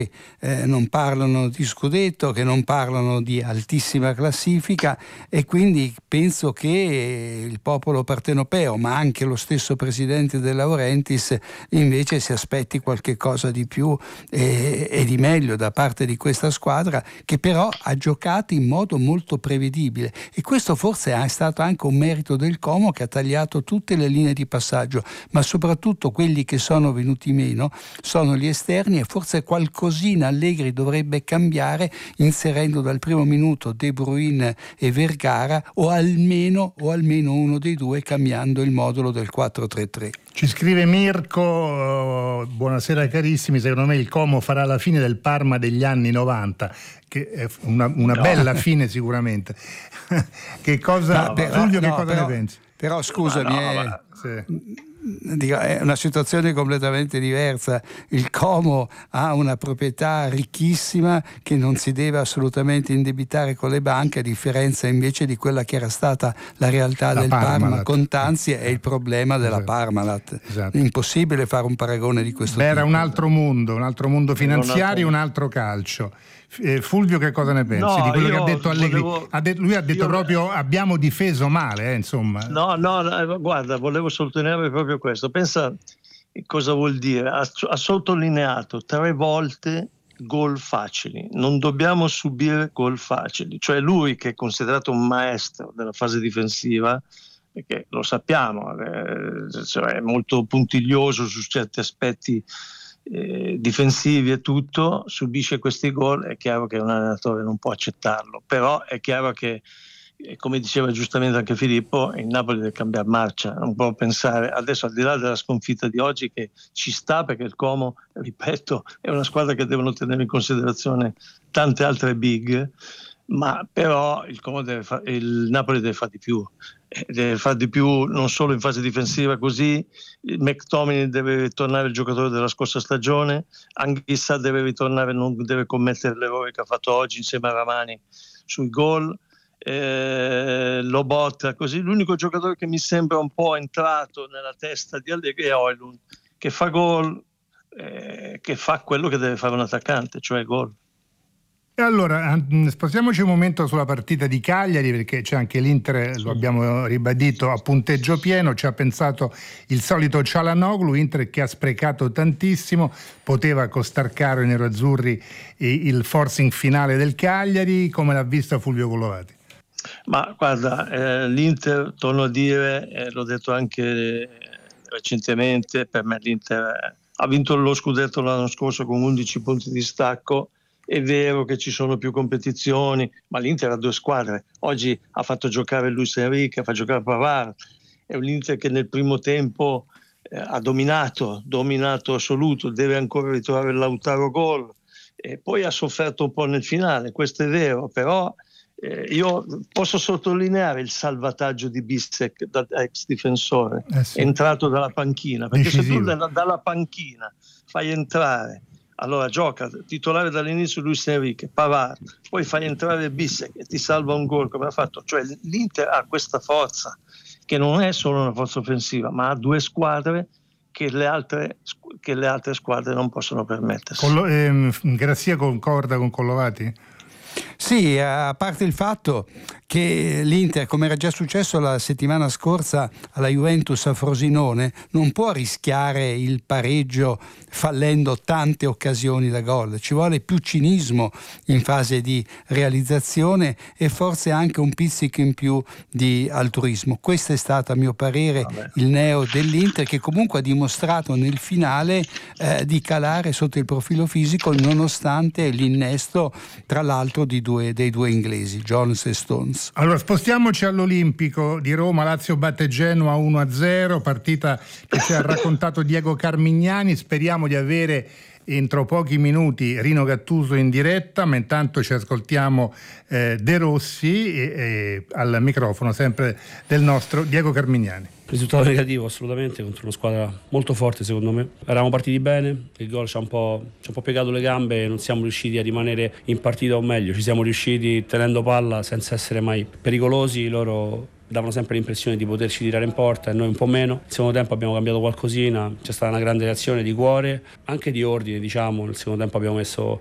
non parlano di scudetto, che non parlano di altissima classifica, e quindi penso che il popolo partenopeo, ma anche lo stesso presidente De Laurentiis, invece si aspetti qualche cosa di più e di meglio da parte di questa squadra, che però ha giocato in modo molto prevedibile, e questo forse è stato anche un merito del Como, che ha tagliato tutte le linee di passaggio, ma soprattutto quelli che sono venuti meno sono gli esterni, e forse qualcosina Allegri dovrebbe cambiare, inserendo dal primo minuto De Bruyne e Vergara, o almeno uno dei due, cambiando il modulo del 4-3-3. Ci scrive Mirko: buonasera carissimi, secondo me il Como farà la fine del Parma degli anni 90, che è una bella fine sicuramente. Che cosa, Fulvio, ne pensi? Però scusami, è una situazione completamente diversa. Il Como ha una proprietà ricchissima che non si deve assolutamente indebitare con le banche, a differenza invece di quella che era stata la realtà del Parma con Tanzi e il problema della Parmalat. Esatto. Impossibile fare un paragone di questo tipo. Era un altro mondo finanziario, un altro calcio. Fulvio, che cosa ne pensi di quello che ha detto Allegri? Lui ha detto proprio: abbiamo difeso male, insomma. No, guarda, volevo sottolineare proprio questo. Pensa cosa vuol dire. Ha sottolineato 3 volte gol facili. Non dobbiamo subire gol facili. Cioè lui, che è considerato un maestro della fase difensiva, perché lo sappiamo, cioè è molto puntiglioso su certi aspetti difensivi e tutto, subisce questi gol. È chiaro che un allenatore non può accettarlo, però è chiaro che, come diceva giustamente anche Filippo, il Napoli deve cambiare marcia, non può pensare adesso, al di là della sconfitta di oggi, che ci sta, perché il Como, ripeto, è una squadra che devono tenere in considerazione tante altre big, ma però il Napoli deve fare di più, non solo in fase difensiva. Così McTominay deve tornare il giocatore della scorsa stagione, Anghissà deve ritornare, non deve commettere l'errore che ha fatto oggi insieme a Ramani sui gol, Lobotka, così. L'unico giocatore che mi sembra un po' entrato nella testa di Allegri è Højlund, che fa gol, che fa quello che deve fare un attaccante, cioè gol. E allora spostiamoci un momento sulla partita di Cagliari, perché c'è anche l'Inter, lo abbiamo ribadito, a punteggio pieno. Ci ha pensato il solito Çalhanoğlu, Inter che ha sprecato tantissimo, poteva costar caro ai nerazzurri il forcing finale del Cagliari. Come l'ha vista Fulvio Collovati? Ma guarda, l'Inter, torno a dire, l'ho detto anche recentemente, per me l'Inter ha vinto lo scudetto l'anno scorso con 11 punti di stacco. È vero che ci sono più competizioni, ma l'Inter ha 2 squadre. Oggi ha fatto giocare Luis Enrique, fa giocare Pavard. È un Inter che nel primo tempo ha dominato assoluto, deve ancora ritrovare il Lautaro gol, e poi ha sofferto un po' nel finale, questo è vero, però io posso sottolineare il salvataggio di Bissek da ex difensore, entrato dalla panchina, perché decisivo. Se tu dalla panchina fai entrare, allora gioca titolare dall'inizio Luis Enrique, Pavard, poi fai entrare Bissek e ti salva un gol come ha fatto. Cioè l'Inter ha questa forza, che non è solo una forza offensiva, ma ha 2 squadre che le altre squadre non possono permettersi. Grazia concorda con Collovati? Sì, a parte il fatto che l'Inter, come era già successo la settimana scorsa alla Juventus a Frosinone, non può rischiare il pareggio fallendo tante occasioni da gol. Ci vuole più cinismo in fase di realizzazione e forse anche un pizzico in più di altruismo. Questo è stato, a mio parere, il neo dell'Inter, che comunque ha dimostrato nel finale di calare sotto il profilo fisico, nonostante l'innesto, tra l'altro, dei due inglesi, Jones e Stones. Allora spostiamoci all'Olimpico di Roma. Lazio batte Genoa 1-0, partita che ci ha raccontato Diego Carmignani. Speriamo di avere entro pochi minuti Rino Gattuso in diretta, ma intanto ci ascoltiamo De Rossi al microfono sempre del nostro Diego Carmignani. Risultato negativo assolutamente contro una squadra molto forte, secondo me. Eravamo partiti bene, il gol ci ha un po' piegato le gambe e non siamo riusciti a rimanere in partita, o meglio ci siamo riusciti tenendo palla senza essere mai pericolosi. Loro davano sempre l'impressione di poterci tirare in porta e noi un po' meno. Nel secondo tempo abbiamo cambiato qualcosina, c'è stata una grande reazione di cuore, anche di ordine, diciamo. Nel secondo tempo abbiamo messo